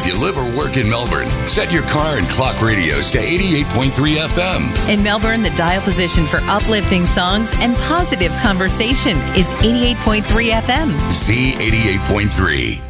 you live or work in Melbourne, set your car and clock radios to 88.3 FM. In Melbourne, the dial position for uplifting songs and positive conversation is 88.3 FM. Z88.3.